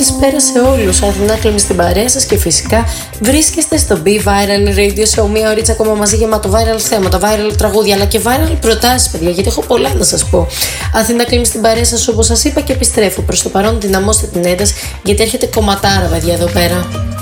Καλησπέρα σε όλους. Αθηνά Κλέμη στην παρέα σας και φυσικά βρίσκεστε στο Be Viral Radio Show. Μία ωρίτσα ακόμα μαζί γεμάτο viral θέματα, viral τραγούδια αλλά και viral προτάσεις, παιδιά, γιατί έχω πολλά να σας πω. Αθηνά Κλέμη στην παρέα σας, όπως σας είπα, και επιστρέφω. Προς το παρόν δυναμώστε την ένταση, γιατί έρχεται κομματάρα, παιδιά, εδώ πέρα.